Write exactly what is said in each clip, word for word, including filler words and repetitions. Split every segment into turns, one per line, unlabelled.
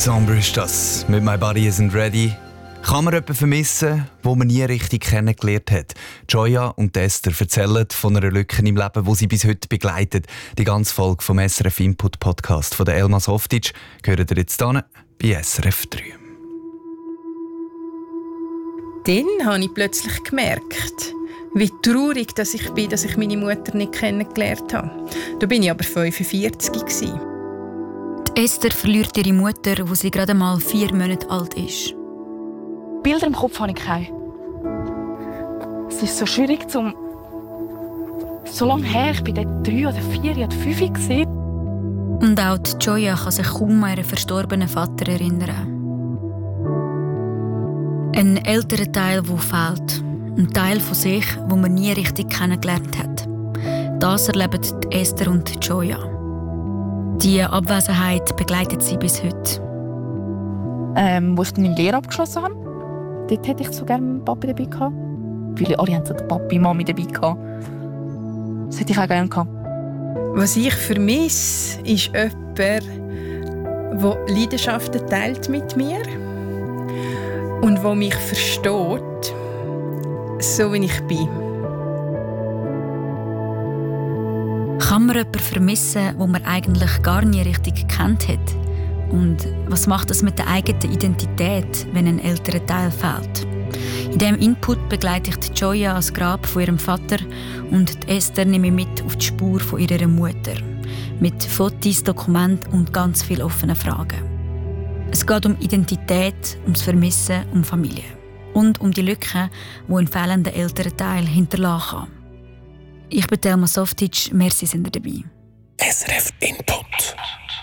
Sombre ist das. Mit «My Body Isn't Ready». Kann man jemanden vermissen, den man nie richtig kennengelernt hat? Joya und Esther erzählen von einer Lücke im Leben, die sie bis heute begleitet. Die ganze Folge vom S R F Input Podcast von der Elma Softic gehört ihr jetzt hier bei S R F drei.
Dann habe ich plötzlich gemerkt, wie traurig dass ich bin, dass ich meine Mutter nicht kennengelernt habe. Da bin ich aber fünfundvierzig gewesen.
Die Esther verliert ihre Mutter, wo sie gerade mal vier Monate alt ist.
Bilder im Kopf habe ich keine. Es ist so schwierig, zum so lange her. Ich war dort drei oder vier oder fünf gewesen.
Und auch die Joya kann sich kaum an ihren verstorbenen Vater erinnern. Ein älterer Teil, der fehlt. Ein Teil von sich, den man nie richtig kennengelernt hat. Das erleben die Esther und die Joya. Diese Abwesenheit begleitet sie bis heute.
Ähm, als ich meine Lehre abgeschlossen habe, dort hätte ich so gerne meinen Papi dabei gehabt. Viele alle haben so den Papi, Mami dabei gehabt. Das hätte ich auch gerne gehabt.
Was ich vermisse, ist jemand, der Leidenschaften teilt mit mir und der mich versteht, so wie ich bin.
Kann man jemanden vermissen, den man eigentlich gar nie richtig gekannt hat? Und was macht das mit der eigenen Identität, wenn ein älterer Teil fehlt? In diesem Input begleite ich die Joya ans Grab von ihrem Vater und die Esther nehme ich mit auf die Spur von ihrer Mutter. Mit Fotos, Dokumenten und ganz vielen offenen Fragen. Es geht um Identität, ums Vermissen, um Familie. Und um die Lücken, die ein fehlender älterer Teil hinterlassen kann. Ich bin Elma Softic, merci sind ihr dabei.
S R F Input.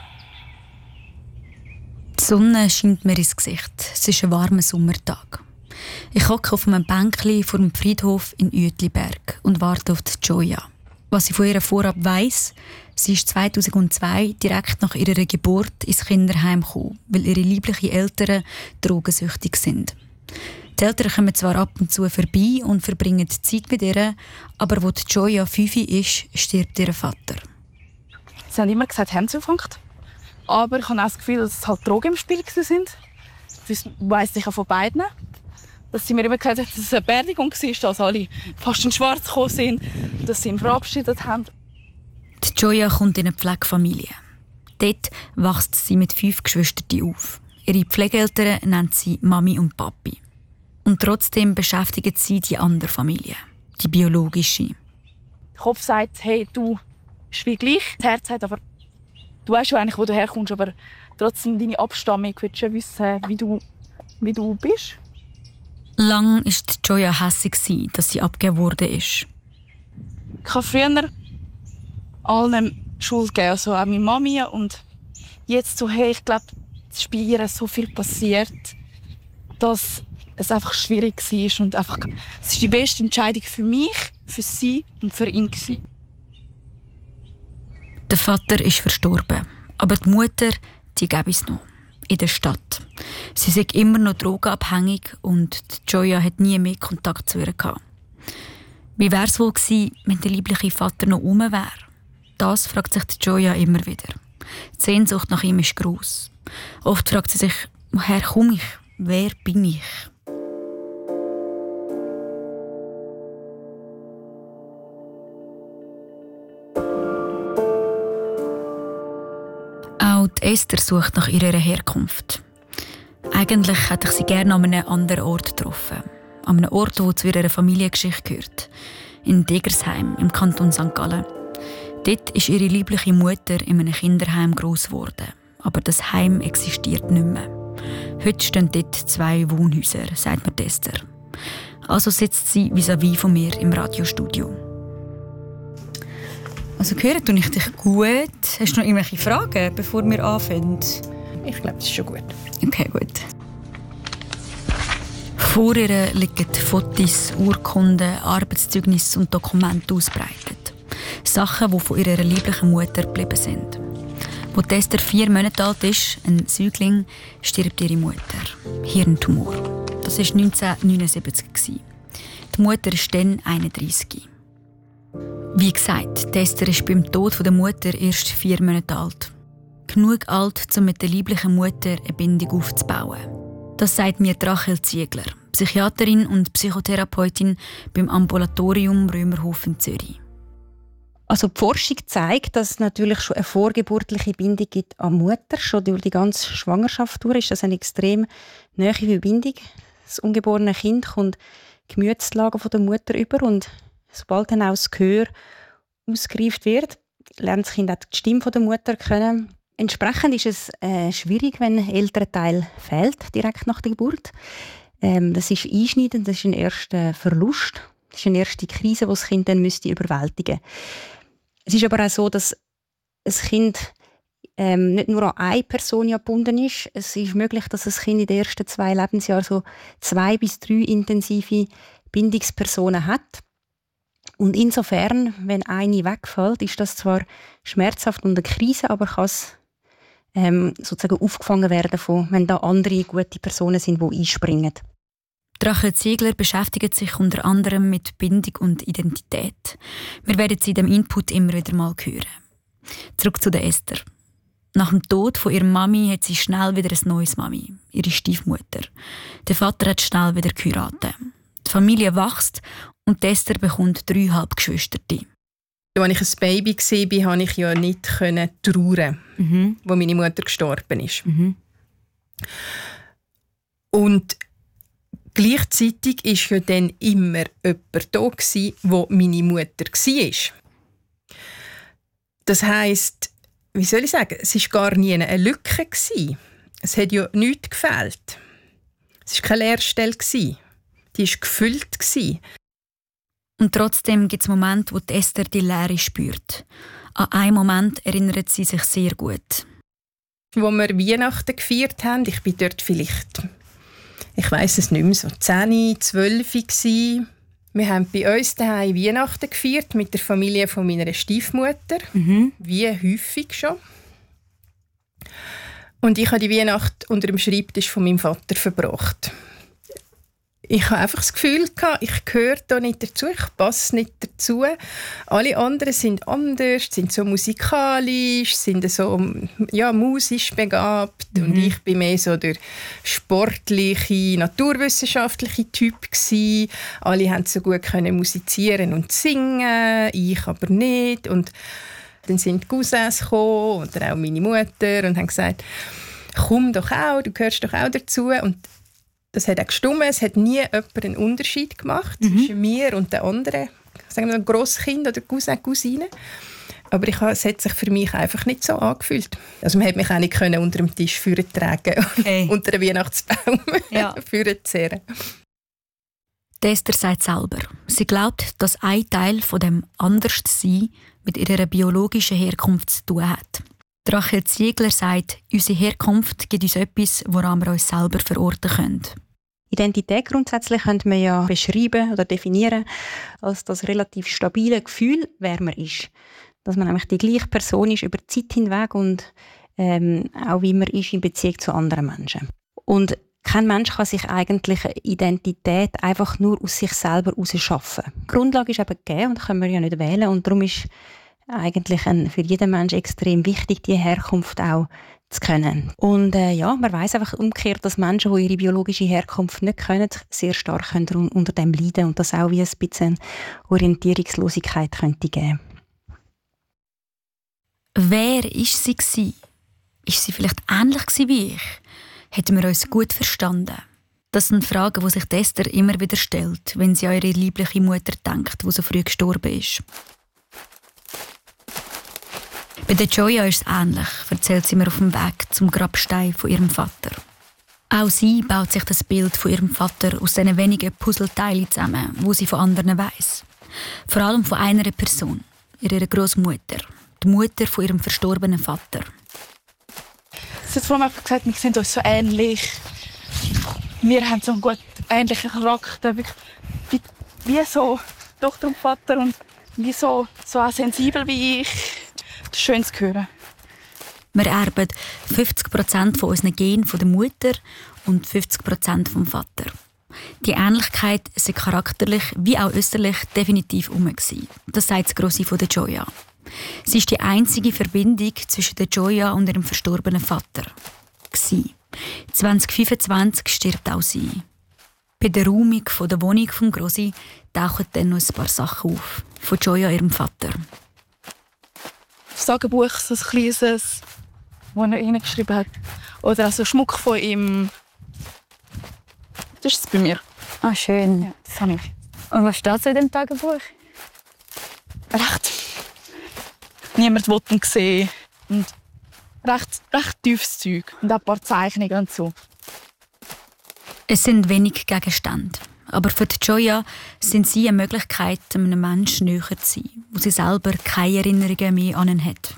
Die Sonne scheint mir ins Gesicht. Es ist ein warmer Sommertag. Ich hocke auf einem Bänkchen vor dem Friedhof in Uetliberg und warte auf die Joya. Was ich von ihr vorab weiss, sie ist zweitausendzwei direkt nach ihrer Geburt ins Kinderheim gekommen, weil ihre lieblichen Eltern drogensüchtig sind. Die Eltern kommen zwar ab und zu vorbei und verbringen Zeit mit ihr, aber wo die Joya fünf ist, stirbt ihr Vater.
Sie haben immer gesagt, Herzinfarkt. Aber ich habe auch das Gefühl, dass es halt Drogen im Spiel waren. Das weiss ich auch von beiden. Dass sie mir immer gesagt haben, dass es eine Beerdigung war, dass alle fast in Schwarz gekommen sind, dass sie ihn verabschiedet haben.
Die Joya kommt in eine Pflegefamilie. Dort wächst sie mit fünf Geschwistern auf. Ihre Pflegeeltern nennt sie Mami und Papi. Und trotzdem beschäftigt sie die andere Familie, die biologische.
Der Kopf sagt, hey, du bist wie gleich. Das Herz sagt aber, du weißt ja eigentlich, wo du herkommst, aber trotzdem deine Abstammung, willst du wissen, wie du, wie du bist.
Lang war die Joya hässig, dass sie abgegeben wurde. Ich
habe früher allen Schuld gegeben, also auch meine Mami. Und jetzt so, hey, ich glaube, es ist bei ihr so viel passiert, dass es einfach schwierig war. Und einfach, es ist die beste Entscheidung für mich, für sie und für ihn gewesen.
Der Vater ist verstorben, aber die Mutter, die gäbe es noch. In der Stadt. Sie sei immer noch drogenabhängig und Joya hat nie mehr Kontakt zu ihr gehabt. Wie wäre es wohl gewesen, wenn der liebliche Vater noch rum wäre? Das fragt sich Joya immer wieder. Die Sehnsucht nach ihm ist gross. Oft fragt sie sich, woher komme ich? Wer bin ich? Auch die Esther sucht nach ihrer Herkunft. Eigentlich hätte ich sie gerne an einem anderen Ort getroffen. An einem Ort, der zu ihrer Familiengeschichte gehört. In Degersheim, im Kanton Sankt Gallen. Dort ist ihre liebliche Mutter in einem Kinderheim gross geworden. Aber das Heim existiert nicht mehr. Heute stehen dort zwei Wohnhäuser, sagt mir Esther. Also sitzt sie vis-à-vis von mir im Radiostudio. Also höre tue ich dich gut. Hast du noch irgendwelche Fragen, bevor wir anfangen?
Ich glaube, das ist schon gut.
Okay, gut. Vor ihr liegen Fotos, Urkunden, Arbeitszeugnisse und Dokumente ausgebreitet. Sachen, die von ihrer lieblichen Mutter geblieben sind. Als Esther vier Monate alt ist, ein Säugling, stirbt ihre Mutter. Hirntumor. Das war neunzehnhundertneunundsiebzig. Die Mutter ist dann einunddreissig. Wie gesagt, Esther ist beim Tod der Mutter erst vier Monate alt. genug alt, um mit der lieblichen Mutter eine Bindung aufzubauen. Das sagt mir Rachel Ziegler, Psychiaterin und Psychotherapeutin beim Ambulatorium Römerhofen Zürich.
Also die Forschung zeigt, dass es natürlich schon eine vorgeburtliche Bindung gibt an die Mutter. Schon durch die ganze Schwangerschaft durch ist das eine extrem nahe Verbindung. Das ungeborene Kind kommt die Gemütslage der Mutter über und sobald dann auch das Gehör ausgereift wird, lernt das Kind auch die Stimme der Mutter kennen. Entsprechend ist es äh, schwierig, wenn ein älterer Teil fehlt, direkt nach der Geburt. Ähm, das ist einschneidend, das ist ein erster Verlust. Das ist eine erste Krise, die das Kind dann müsste überwältigen müsste. Es ist aber auch so, dass ein Kind ähm, nicht nur an eine Person gebunden ist. Es ist möglich, dass das Kind in den ersten zwei Lebensjahren so zwei bis drei intensive Bindungspersonen hat. Und insofern, wenn eine wegfällt, ist das zwar schmerzhaft und eine Krise, aber kann es ähm, sozusagen aufgefangen werden, von, wenn da andere gute Personen sind, die einspringen.
Rachel Ziegler beschäftigt sich unter anderem mit Bindung und Identität. Wir werden sie in diesem Input immer wieder mal hören. Zurück zu der Esther. Nach dem Tod von ihrer Mami hat sie schnell wieder ein neues Mami, ihre Stiefmutter. Der Vater hat schnell wieder geheiratet. Die Familie wächst und Esther bekommt drei Halbgeschwister.
Als ich ein Baby war, konnte ich ja nicht trauern, mhm. wo meine Mutter gestorben ist. Mhm. Und gleichzeitig war ja dann immer jemand da, wo meine Mutter war. Das heisst, wie soll ich sagen, es war gar nie eine Lücke. Es hat ja nichts gefehlt. Es war keine Leerstelle. Die war gefüllt.
Und trotzdem gibt es Momente, wo Esther die Leere spürt. An einen Moment erinnert sie sich sehr gut.
Als wir Weihnachten gefeiert haben, ich bin dort vielleicht, ich weiss es nicht mehr, so zehn, zwölf gsi. Wir haben bei uns daheim Weihnachten gefeiert mit der Familie von meiner Stiefmutter, mhm. wie häufig schon. Und ich habe die Weihnacht unter dem Schreibtisch von meinem Vater verbracht. Ich hatte einfach das Gefühl, ich gehöre da nicht dazu, ich passe nicht dazu. Alle anderen sind anders, sind so musikalisch, sind so ja, musisch begabt. Mhm. Und ich war mehr so der sportliche, naturwissenschaftliche Typ gewesen. Alle konnten so gut musizieren und singen, ich aber nicht. Und dann sind die Cousins gekommen, oder auch meine Mutter, und haben gesagt, komm doch auch, du gehörst doch auch dazu. Und das hat auch gestimmt. Es hat nie jemand einen Unterschied gemacht mhm. zwischen mir und den anderen, sagen wir Grosskind oder Cousin, Cousine. Aber ich, es hat sich für mich einfach nicht so angefühlt. Also man hätte mich auch nicht können unter dem Tisch führen tragen okay. und unter den Weihnachtsbaum ja. führen zehren.
Esther sagt selber, sie glaubt, dass ein Teil von dem Anderssein mit ihrer biologischen Herkunft zu tun hat. Rachel Ziegler sagt, unsere Herkunft gibt uns etwas, woran wir uns selber verorten können.
Identität grundsätzlich könnte man ja beschreiben oder definieren als das relativ stabile Gefühl, wer man ist. Dass man nämlich die gleiche Person ist über die Zeit hinweg und ähm, auch wie man ist in Beziehung zu anderen Menschen. Und kein Mensch kann sich eigentlich eine Identität einfach nur aus sich selber herausschaffen. Die Grundlage ist eben gegeben und können wir ja nicht wählen. Und darum ist eigentlich ein, für jeden Menschen extrem wichtig, die Herkunft auch zu kennen. Und äh, ja, man weiss einfach umgekehrt, dass Menschen, die ihre biologische Herkunft nicht können, sehr stark können unter dem leiden und das auch wie ein bisschen Orientierungslosigkeit könnte geben.
Wer war sie gsi? Ist sie vielleicht ähnlich wie ich? Hätten wir uns gut verstanden? Das sind Fragen, die sich Esther immer wieder stellt, wenn sie an ihre liebliche Mutter denkt, die so früh gestorben ist. Bei der Joya ist es ähnlich, erzählt sie mir auf dem Weg zum Grabstein von ihrem Vater. Auch sie baut sich das Bild von ihrem Vater aus diesen wenigen Puzzleteilen zusammen, die sie von anderen weiss. Vor allem von einer Person, ihrer Großmutter, die Mutter von ihrem verstorbenen Vater.
Sie hat vorhin einfach gesagt, wir sind uns so ähnlich. Wir haben so einen gut ähnlichen Charakter, wie, wie so Tochter und Vater und wie so, so auch sensibel wie ich. Das ist schön zu hören.
Wir erben fünfzig Prozent von unseren Genen von der Mutter und fünfzig Prozent vom Vater. Die Ähnlichkeit sei charakterlich wie auch äußerlich definitiv herum. Das sagt das Grosse von der Joya. Sie war die einzige Verbindung zwischen der Gioia und ihrem verstorbenen Vater. zwanzig fünfundzwanzig stirbt auch sie. Bei der Räumung der Wohnung von Grossi tauchen dann noch ein paar Sachen auf. Von Gioia, ihrem Vater.
Das Tagebuch, so ein kleines, das er hineingeschrieben hat. Oder auch so Schmuck von ihm. Das ist es bei mir.
Ah, schön.
Ja, das habe ich.
Und was steht so in dem Tagebuch?
Recht. Niemand wollte ihn sehen. Und recht, recht tiefes Zeug. Und auch ein paar Zeichnungen und so.
Es sind wenig Gegenstände. Aber für die Gioia sind sie eine Möglichkeit, einem Menschen näher zu sein, wo sie selber keine Erinnerungen mehr an ihn hat.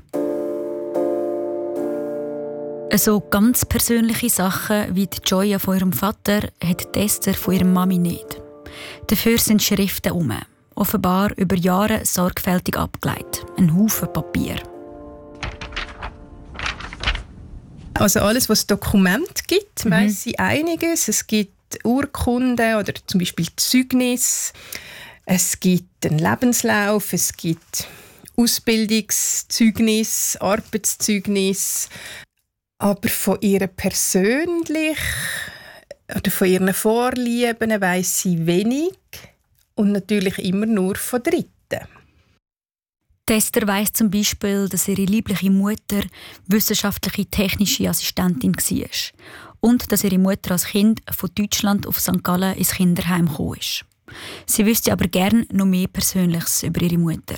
So ganz persönliche Sachen wie die Gioia von ihrem Vater hat Esther von ihrer Mami nicht. Dafür sind Schriften herum, offenbar über Jahre sorgfältig abgelegt. Ein Haufen Papier.
Also alles, was es Dokumente gibt, mhm. weiss sie einiges. Es gibt Urkunden oder zum Beispiel Zeugnisse. Es gibt einen Lebenslauf, es gibt Ausbildungszeugnis, Arbeitszeugnis. Aber von ihr persönlich oder von ihren Vorlieben weiss sie wenig und natürlich immer nur von Dritten.
Esther weiss zum Beispiel, dass ihre liebliche Mutter wissenschaftliche technische Assistentin war und dass ihre Mutter als Kind von Deutschland auf Sankt Gallen ins Kinderheim gekommen ist. Sie wüsste aber gerne noch mehr Persönliches über ihre Mutter.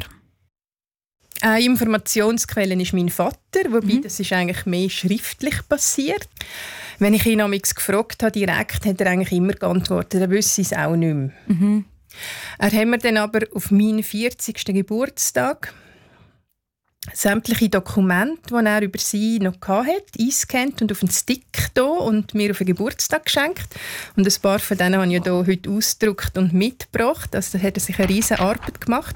Eine Informationsquelle ist mein Vater, wobei mhm. das ist eigentlich mehr schriftlich passiert. Wenn ich ihn damals gefragt habe, direkt, hat er eigentlich immer geantwortet, er wüsste es auch nicht mehr. Mhm. Er hat mir dann aber auf meinen vierzigsten Geburtstag sämtliche Dokumente, die er über sie noch hatte, eingescannt und auf einen Stick da und mir auf den Geburtstag geschenkt. Und ein paar von denen habe ich ja hier heute ausgedruckt und mitgebracht. Also da hat er sich eine riesige Arbeit gemacht.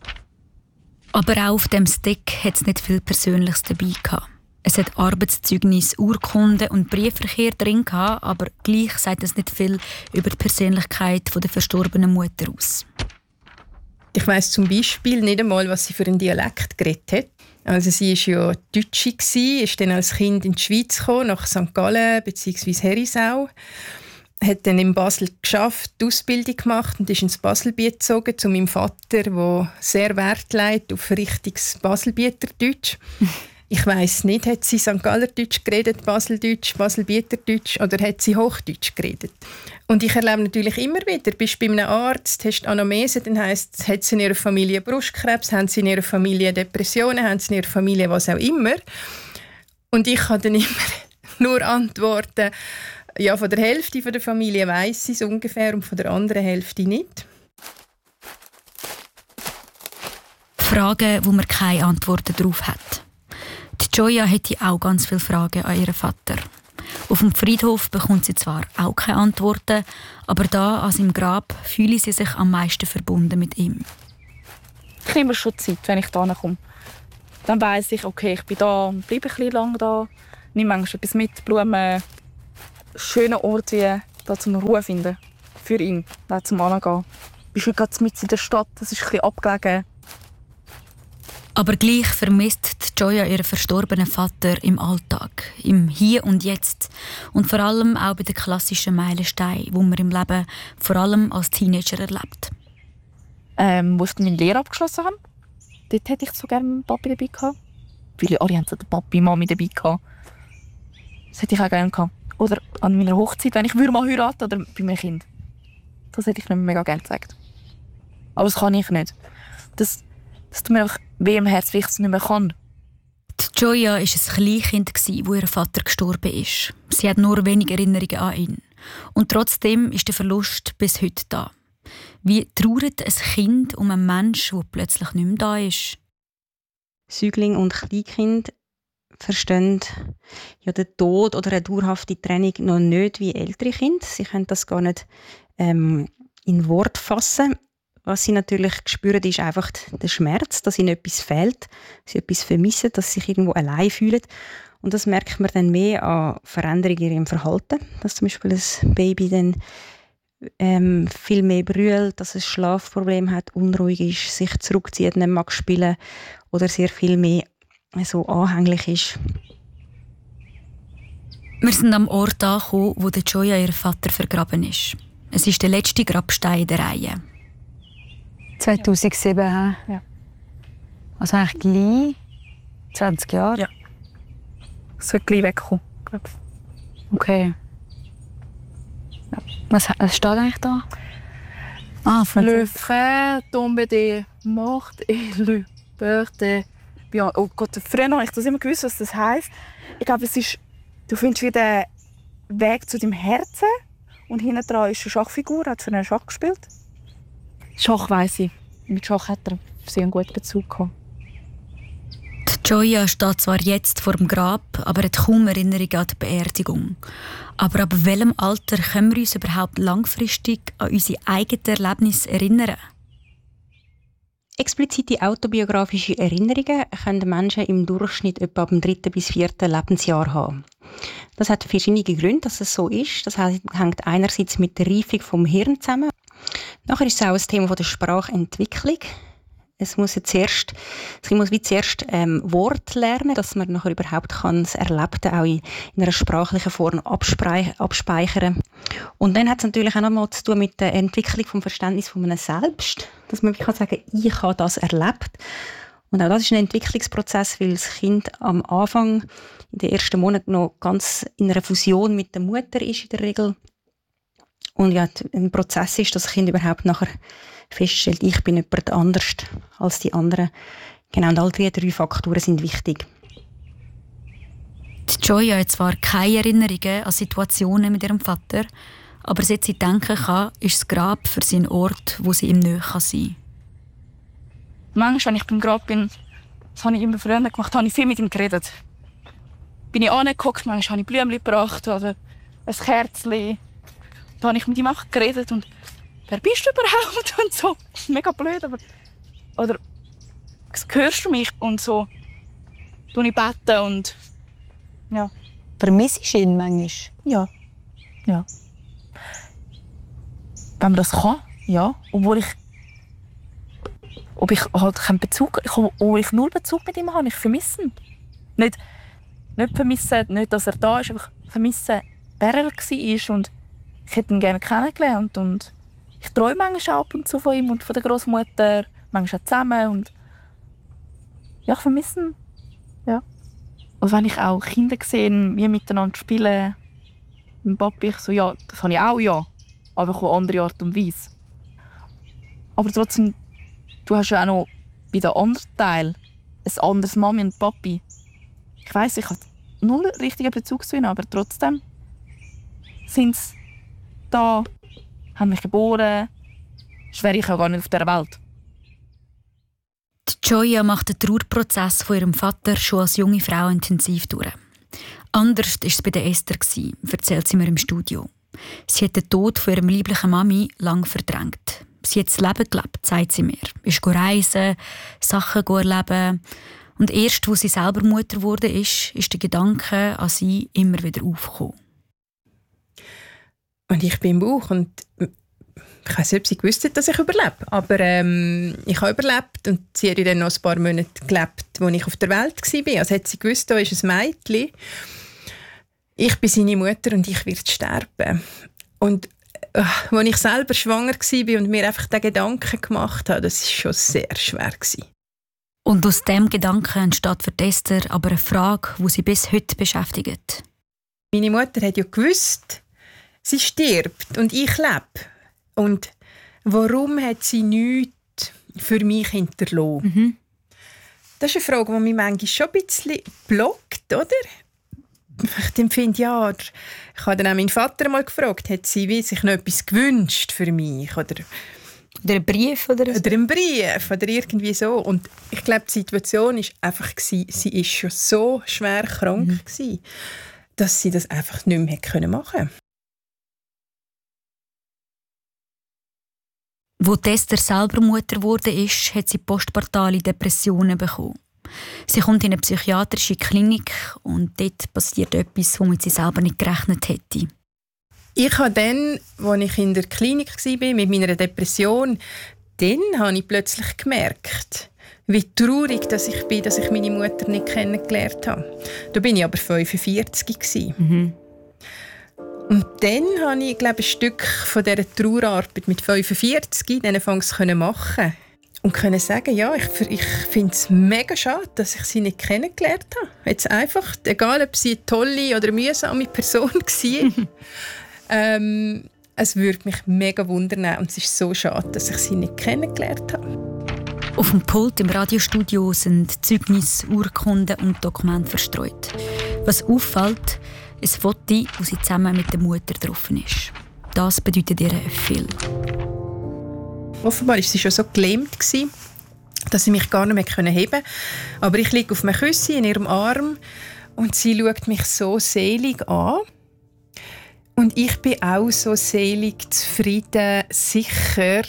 Aber auch auf dem Stick hat es nicht viel Persönliches dabei gehabt. Es hat Arbeitszeugnisse, Urkunden und Briefverkehr drin gehabt, aber gleich sagt es nicht viel über die Persönlichkeit der verstorbenen Mutter aus.
Ich weiss zum Beispiel nicht einmal, was sie für einen Dialekt geredet hat. Also sie war ja Deutsche, ist dann als Kind in die Schweiz gekommen, nach Sankt Gallen bzw. Herisau. Hat dann in Basel geschafft, die Ausbildung gemacht und ist ins Baselbiet gezogen zu meinem Vater, der sehr Wert legt auf richtiges Baselbieter Deutsch. Ich weiss nicht, hat sie Sankt Galler Deutsch geredet, Baseldeutsch, Baselbieter Deutsch oder hat sie Hochdeutsch geredet? Und ich erlebe natürlich immer wieder, bist du bei einem Arzt, hast Anamnese, dann heisst es, hat sie in ihrer Familie Brustkrebs, haben sie in ihrer Familie Depressionen, haben sie in ihrer Familie was auch immer. Und ich kann dann immer nur antworten, ja, von der Hälfte der Familie weiss sie es ungefähr und von der anderen Hälfte nicht.
Fragen, wo man keine Antworten darauf hat. Die Gioia hätte auch ganz viele Fragen an ihren Vater. Auf dem Friedhof bekommt sie zwar auch keine Antworten, aber da an seinem Grab fühle sie sich am meisten verbunden mit ihm.
Ich nehme schon Zeit, wenn ich da komme. Dann weiss ich, okay, ich bin da und bleibe ein bisschen lang da. Nehme manchmal etwas mit, Blumen. Schöner Ort wie da zum Ruhe finden. Für ihn, da zum Angehen. Ich bin gerade mitten in der Stadt, das ist ein bisschen abgelegen.
Aber gleich vermisst die Gioia ihren verstorbenen Vater im Alltag, im Hier und Jetzt und vor allem auch bei den klassischen Meilensteinen, die man im Leben vor allem als Teenager erlebt.
Ähm, als ich meine Lehre abgeschlossen habe, dort hätte ich so gerne meinen Papi dabei gehabt. Viele alle haben so den Papi, Mami dabei gehabt. Das hätte ich auch gerne gehabt. Oder an meiner Hochzeit, wenn ich mal heiraten oder bei meinem Kind. Das hätte ich mir mega gerne gezeigt. Aber das kann ich nicht. Das, das tut mir einfach weh im Herz, wie ich es nicht mehr kann.
Die Gioia war ein Kleinkind, wo ihr Vater gestorben ist. Sie hat nur wenige Erinnerungen an ihn. Und trotzdem ist der Verlust bis heute da. Wie trauert ein Kind um einen Menschen, der plötzlich nicht mehr da ist?
Säugling und Kleinkind verstehen ja den Tod oder eine dauerhafte Trennung noch nicht wie ältere Kinder. Sie können das gar nicht ähm, in Wort fassen. Was sie natürlich spüren, ist einfach der Schmerz, dass ihnen etwas fehlt, sie etwas vermissen, dass sie sich irgendwo allein fühlen. Und das merkt man dann mehr an Veränderungen in ihrem Verhalten. Dass zum Beispiel ein Baby dann ähm, viel mehr brüllt, dass es Schlafprobleme hat, unruhig ist, sich zurückzieht, nicht mag spielen oder sehr viel mehr so anhänglich ist.
Wir sind am Ort angekommen, wo der Gioia ihr Vater vergraben ist. Es ist der letzte Grabstein in der Reihe.
zweitausendsieben, ja. ja. Also eigentlich gleich zwanzig Jahre?
Ja. Es wird gleich wegkommen, glaube ich.
Okay. Ja. Was, was steht eigentlich da? Ah,
Le frère tombe de mort et le peur de... Oh Gott, früher habe ich das immer gewusst, was das heisst. Ich glaube, es ist... Du findest wieder den Weg zu deinem Herzen und hinten dran ist eine Schachfigur, hat für einen Schach gespielt. Schach weiss ich. Mit Schach hat er sehr einen guten Bezug gehabt.
Die Gioia steht zwar jetzt vor dem Grab, aber hat kaum Erinnerungen an die Beerdigung. Aber ab welchem Alter können wir uns überhaupt langfristig an unsere eigenen Erlebnisse erinnern?
Explizite autobiografische Erinnerungen können Menschen im Durchschnitt etwa ab dem dritten bis vierten Lebensjahr haben. Das hat verschiedene Gründe, dass es so ist. Das hängt einerseits mit der Reifung vom Hirn zusammen. Nachher ist es auch ein Thema der Sprachentwicklung. Es muss ja zuerst, es muss wie zuerst ähm, Wort lernen, dass man nachher überhaupt kann das Erlebte auch in, in einer sprachlichen Form abspeichern, abspeichern. Und dann hat es natürlich auch noch mal zu tun mit der Entwicklung vom Verständnis von einem Selbst, dass man kann sagen, ich habe das erlebt. Und auch das ist ein Entwicklungsprozess, weil das Kind am Anfang in den ersten Monaten noch ganz in einer Fusion mit der Mutter ist in der Regel. Und ja, ein Prozess ist, dass das Kind überhaupt nachher feststellt, ich bin jemand anders als die anderen. Genau, und all diese drei Faktoren sind wichtig.
Die Gioia hat zwar keine Erinnerungen an Situationen mit ihrem Vater, aber seit sie denken kann, ist das Grab für sie ein Ort, wo sie ihm nahe sein kann.
Manchmal, wenn ich beim Grab bin, das habe ich immer früher gemacht, habe ich viel mit ihm geredet. Bin ich angeguckt, manchmal habe ich Blümchen gebracht oder ein Kerzchen. Da habe ich mit ihm auch geredet und wer bist du überhaupt? Und so. Mega blöd, aber... Oder hörst du mich? Und so tue ich beten und... Ja.
Vermissest du ihn manchmal?
Ja. Ja. Wenn man das kann, ja. Obwohl ich... Ob ich halt keinen Bezug... Obwohl ich null Bezug mit ihm habe, ich vermisse ihn. Nicht, nicht vermissen, nicht, dass er da ist, einfach vermissen, wer er war. Und ich hätte ihn gerne kennengelernt. Und ich träume manchmal ab und zu von ihm und von der Großmutter, manchmal auch zusammen. Und ja, ich vermisse ihn. Ja. Und wenn ich auch Kinder sehe, wie miteinander spielen, mit dem Papi, ich so, ja, das habe ich auch, ja. Aber auf eine andere Art und Weise. Aber trotzdem, du hast ja auch noch bei den anderen Teil ein anderes Mami und Papi. Ich weiss, ich habe null richtigen Bezug zu ihnen, aber trotzdem sind sie da, haben mich geboren, schwer ich auch gar nicht auf dieser Welt.
Die Gioia macht den Trauerprozess von ihrem Vater schon als junge Frau intensiv durch. Anders war es bei der Esther, erzählt sie mir im Studio. Sie hat den Tod von ihrer lieblichen Mami lange verdrängt. Sie hat das Leben gelebt, sagt sie mir. Ist reisen, Sachen erleben. Und erst, als sie selber Mutter wurde, ist, ist der Gedanke an sie immer wieder aufgekommen.
Und ich bin im Bauch und ich weiss nicht, ob sie gewusst hat, dass ich überlebe. Aber ähm, ich habe überlebt und sie hat dann noch ein paar Monate gelebt, als ich auf der Welt war. Also hat sie gewusst, da ist ein Mädchen. Ich bin seine Mutter und ich werde sterben. Und äh, als ich selber schwanger war und mir einfach den Gedanken gemacht habe, das war schon sehr schwer gewesen.
Und aus diesem Gedanken entsteht für Esther aber eine Frage, die sie bis heute beschäftigt.
Meine Mutter hat ja gewusst, sie stirbt und ich lebe. Und warum hat sie nichts für mich hinterlassen? Mhm. Das ist eine Frage, die mich manchmal schon ein bisschen blockt, oder? Ich empfinde, ja, ich habe dann auch meinen Vater mal gefragt, hat sie sich noch etwas gewünscht für mich? Oder,
oder einen Brief? Oder,
oder einen Brief, oder irgendwie so. Und ich glaube, die Situation war einfach, sie war schon so schwer krank, mhm. gewesen, dass sie das einfach nicht mehr machen konnte.
Wo Esther selber Mutter wurde, ist, hat sie postpartale Depressionen bekommen. Sie kommt in eine psychiatrische Klinik und dort passiert etwas, womit sie selber nicht gerechnet hätte.
Ich habe dann, als ich in der Klinik war mit meiner Depression, dann habe ich plötzlich gemerkt, wie traurig dass ich bin, dass ich meine Mutter nicht kennengelernt habe. Da bin ich aber fünfundvierzig. Mhm. Und dann habe ich, glaube ich, ein Stück von dieser Trauerarbeit mit fünfundvierzig dann anfangs machen und können sagen, ja, ich, ich finde es mega schade, dass ich sie nicht kennengelernt habe. Jetzt einfach, egal ob sie eine tolle oder mühsame Person war, ähm, es würde mich mega wundern und es ist so schade, dass ich sie nicht kennengelernt habe.
Auf dem Pult im Radiostudio sind Zeugnisse, Urkunden und Dokumente verstreut. Was auffällt, ein Foto, wo sie zusammen mit der Mutter drauf ist. Das bedeutet ihr viel.
Offenbar war sie schon so gelähmt, dass sie mich gar nicht mehr heben konnte. Aber ich liege auf einem Küsschen in ihrem Arm und sie schaut mich so selig an. Und ich bin auch so selig, zufrieden, sicher.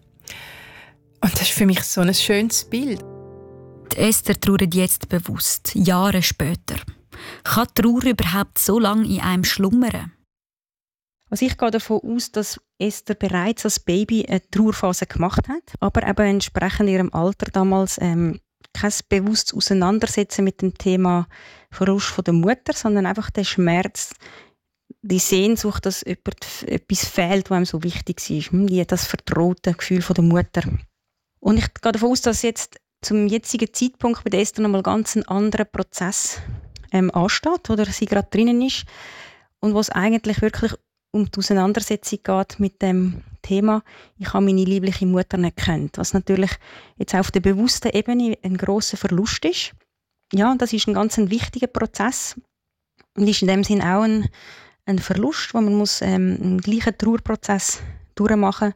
Und das ist für mich so ein schönes Bild.
Die Esther trauert jetzt bewusst, Jahre später. Kann Trauer überhaupt so lange in einem schlummern?
Also ich gehe davon aus, dass Esther bereits als Baby eine Trauerphase gemacht hat, aber eben entsprechend ihrem Alter damals ähm, kein bewusstes Auseinandersetzen mit dem Thema Verlust von der Mutter, sondern einfach der Schmerz, die Sehnsucht, dass jemand, etwas fehlt, was einem so wichtig war. Das vertraute Gefühl von der Mutter. Und ich gehe davon aus, dass jetzt zum jetzigen Zeitpunkt bei Esther nochmal ganz ein anderer Prozess ähm, ansteht, oder sie gerade drinnen ist und wo es eigentlich wirklich um die Auseinandersetzung geht mit dem Thema, ich habe meine liebliche Mutter nicht gekannt, was natürlich jetzt auf der bewussten Ebene ein grosser Verlust ist. Ja, das ist ein ganz ein wichtiger Prozess und ist in dem Sinn auch ein, ein Verlust, wo man muss ähm, einen gleichen Trauerprozess durchmachen.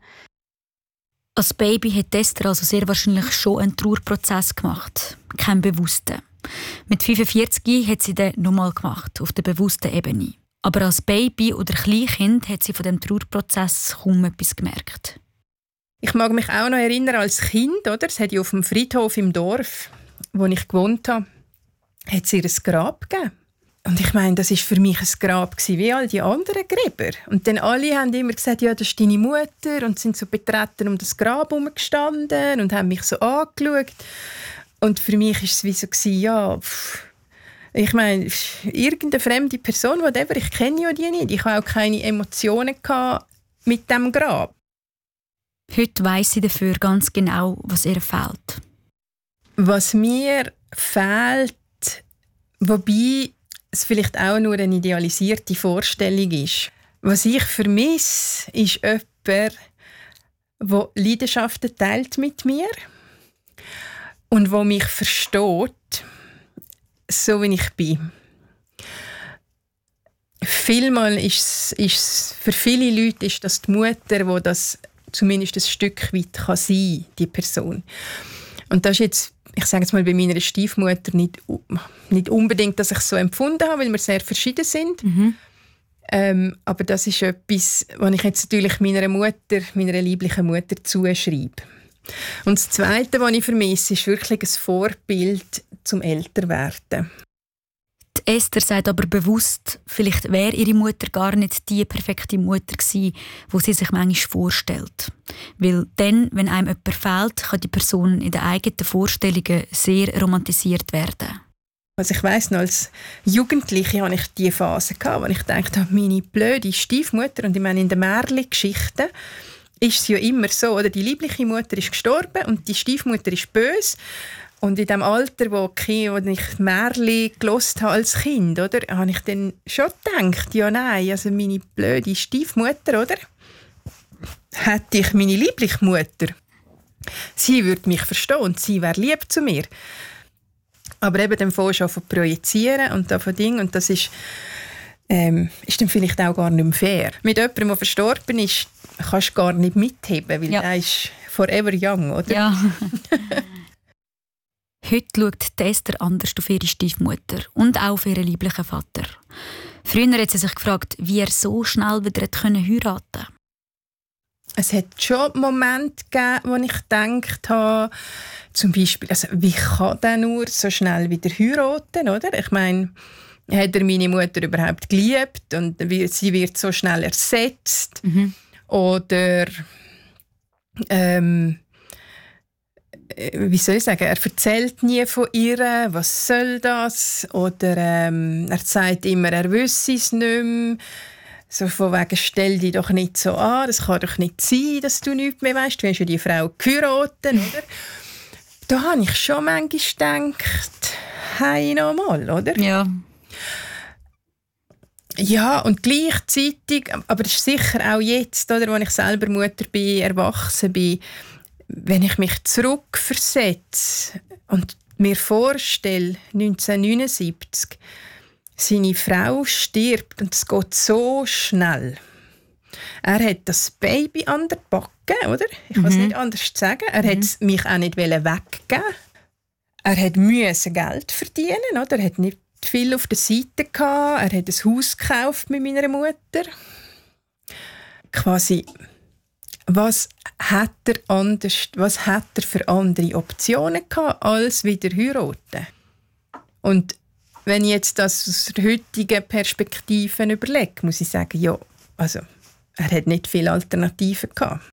Als Baby hat Esther also sehr wahrscheinlich schon einen Trauerprozess gemacht, keinen bewussten. Mit fünfundvierzig hat sie den nochmal gemacht, auf der bewussten Ebene. Aber als Baby oder Kleinkind hat sie von dem Trauerprozess kaum etwas gemerkt.
Ich mag mich auch noch erinnern als Kind, oder? Es hat ja auf dem Friedhof im Dorf, wo ich gewohnt habe, hat es ihr ein Grab gegeben. Und ich meine, das war für mich ein Grab wie all die anderen Gräber. Und dann alle haben immer gesagt, ja, das ist deine Mutter, und sind so betreten um das Grab herumgestanden und haben mich so angeschaut. Und für mich war es wie so, ja, pff, ich meine, irgendeine fremde Person, whatever, ich kenne ja die nicht. Ich hatte auch keine Emotionen mit diesem Grab.
Heute weiss sie dafür ganz genau, was ihr fehlt.
Was mir fehlt, wobei es vielleicht auch nur eine idealisierte Vorstellung ist. Was ich vermisse, ist jemand, der Leidenschaften teilt mit mir und der mich versteht, so wie ich bin. Vielmal ist es, für viele Leute ist das die Mutter, die das zumindest ein Stück weit kann sein, die Person. Und das ist jetzt, ich sage jetzt mal, bei meiner Stiefmutter nicht, nicht unbedingt, dass ich es so empfunden habe, weil wir sehr verschieden sind. Mhm. Ähm, aber das ist etwas, was ich jetzt natürlich meiner Mutter, meiner lieblichen Mutter zuschreibe. Und das Zweite, was ich vermisse, ist wirklich ein Vorbild zum Älterwerden.
Die Esther sagt aber bewusst, vielleicht wäre ihre Mutter gar nicht die perfekte Mutter gewesen, die sie sich manchmal vorstellt. Weil dann, wenn einem jemand fehlt, kann die Person in den eigenen Vorstellungen sehr romantisiert werden.
Also ich weiss noch, als Jugendliche hatte ich diese Phase, wo ich dachte, meine blöde Stiefmutter, und ich meine, in den Märchen-Geschichten ist es ja immer so, oder? Die liebliche Mutter ist gestorben und die Stiefmutter ist böse. Und in dem Alter, wo, wo ich Märchen gehört habe als Kind, oder, habe ich dann schon gedacht, ja nein, also meine blöde Stiefmutter, oder? Hätte ich meine liebliche Mutter, sie würde mich verstehen und sie wäre lieb zu mir. Aber eben dann fängst du an zu projizieren und von Dingen, und das ist, ähm, ist dann vielleicht auch gar nicht mehr fair. Mit jemandem, der verstorben ist, kannst du gar nicht mitheben, weil ja. Er ist forever young, oder?
Ja. Heute schaut Esther anders auf ihre Stiefmutter und auch auf ihren lieblichen Vater. Früher hat sie sich gefragt, wie er so schnell wieder heiraten konnte.
Es hat schon Momente gegeben, wo ich gedacht habe, zum Beispiel, also wie kann der nur so schnell wieder heiraten, oder? Ich meine, Hat er meine Mutter überhaupt geliebt und sie wird so schnell ersetzt?
Mhm.
Oder ähm, wie soll ich sagen, er erzählt nie von ihr, was soll das? Oder ähm, er sagt immer, er wüsste es nicht mehr. So von wegen, stell dich doch nicht so an, das kann doch nicht sein, dass du nichts mehr weißt. Du hast ja die Frau geheiratet, oder? Da habe ich schon manchmal gedacht, hey, nochmal, oder?
Ja.
Ja, und gleichzeitig, aber das ist sicher auch jetzt, oder, als ich selber Mutter bin, erwachsen bin, wenn ich mich zurückversetze und mir vorstelle, neunzehnhundertneunundsiebzig, seine Frau stirbt und es geht so schnell. Er hat das Baby an der Backe, oder? Ich kann es
Mhm.
nicht anders sagen. Er
Mhm.
hat mich auch nicht weggeben. Er hat müssen Geld verdienen, oder? Er hat nicht viel auf der Seite gehabt. Er hat ein Haus gekauft mit meiner Mutter. Quasi, was hat er anders, was hat er für andere Optionen gehabt, als wieder heiraten? Und wenn ich jetzt das aus der heutigen Perspektive überlege, muss ich sagen, ja, also er hat nicht viele Alternativen gehabt.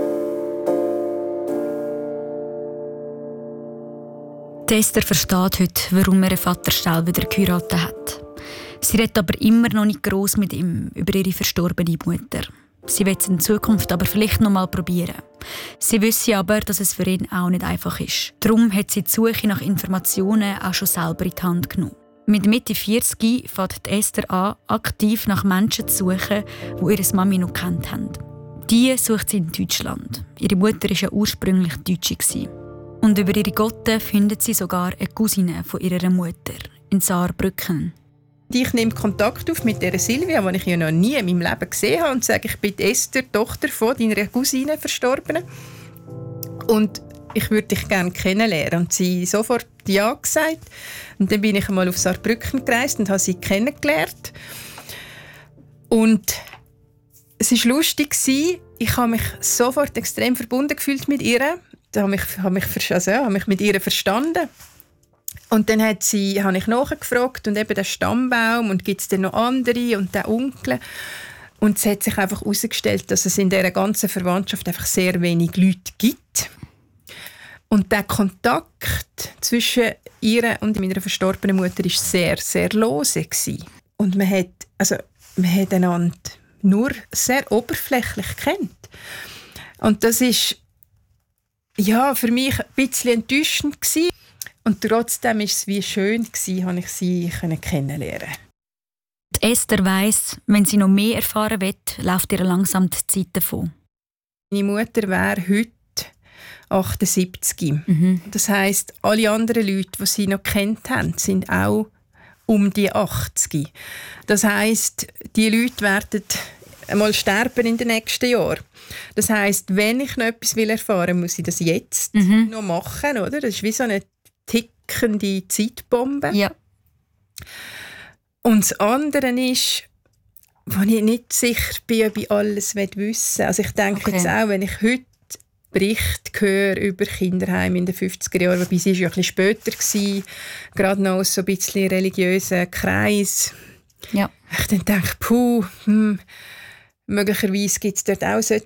Die Esther versteht heute, warum er ihren Vater schnell wieder geheiratet hat. Sie redet aber immer noch nicht gross mit ihm über ihre verstorbene Mutter. Sie will es in Zukunft aber vielleicht noch mal probieren. Sie wisse aber, dass es für ihn auch nicht einfach ist. Darum hat sie die Suche nach Informationen auch schon selber in die Hand genommen. Mit Mitte vierzig fängt Esther an, aktiv nach Menschen zu suchen, die ihre Mami noch kennt haben. Die sucht sie in Deutschland. Ihre Mutter war ja ursprünglich Deutsche. Und über ihre Gotte findet sie sogar eine Cousine von ihrer Mutter in Saarbrücken.
Ich nehme Kontakt auf mit der Silvia, die ich ja noch nie in meinem Leben gesehen habe, und sage, ich bin die Esther, die Tochter von deiner Cousine, Verstorbenen. Und ich würde dich gerne kennenlernen. Und sie hat sofort ja gesagt. Und dann bin ich einmal auf Saarbrücken gereist und habe sie kennengelernt. Und es war lustig. Ich habe mich sofort extrem verbunden gefühlt mit ihr. Ich habe mich, habe mich, also ja, habe mich mit ihr verstanden. Und dann hat sie, habe ich nachgefragt und eben den Stammbaum und gibt es denn noch andere und den Onkel. Und es hat sich einfach herausgestellt, dass es in dieser ganzen Verwandtschaft einfach sehr wenig Leute gibt. Und der Kontakt zwischen ihr und meiner verstorbenen Mutter war sehr, sehr lose. Und man hat, also, man hat einander nur sehr oberflächlich gekannt. Und das ist ja, für mich ein bisschen enttäuschend gewesen. Und trotzdem war es wie schön, gewesen, habe ich sie kennenlernen.
Die Esther weiss, wenn sie noch mehr erfahren will, läuft ihr langsam die Zeit davon.
Meine Mutter wäre heute achtundsiebzig.
Mhm.
Das heisst, alle anderen Leute, die sie noch kennt haben, sind auch um die achtzig. Das heisst, die Leute werden einmal sterben in den nächsten Jahren. Das heisst, wenn ich noch etwas erfahren will, muss ich das jetzt
Mhm.
noch machen. Oder? Das ist wie so eine tickende Zeitbombe.
Ja.
Und das andere ist, wo ich nicht sicher bin, ob ich alles wissen will. Also ich denke
Okay.
jetzt auch, wenn ich heute Berichte höre über Kinderheime in den fünfziger Jahren, wobei sie ja ein bisschen später war, gerade noch aus so ein bisschen religiösen Kreis.
Ja.
Ich dann denke, puh, hm, möglicherweise gibt es dort auch solche